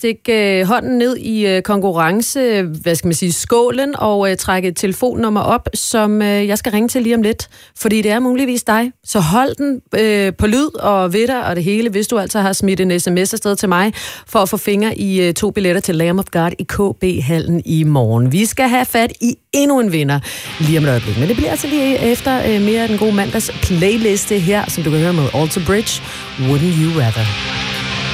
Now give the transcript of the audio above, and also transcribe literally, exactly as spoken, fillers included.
stikke øh, hånden ned i øh, konkurrence, hvad skal man sige, skålen, og øh, trække et telefonnummer op, som øh, jeg skal ringe til lige om lidt, fordi det er muligvis dig. Så hold den øh, på lyd og ved dig og det hele, hvis du altså har smidt en sms afsted til mig, for at få fingre i øh, to billetter til Lamb of God i K B-hallen i morgen. Vi skal have fat i endnu en vinder lige om et øjeblik, men det bliver altså lige efter øh, mere af den gode mandags playliste her, som du kan høre med Alter Bridge, Wouldn't You Rather.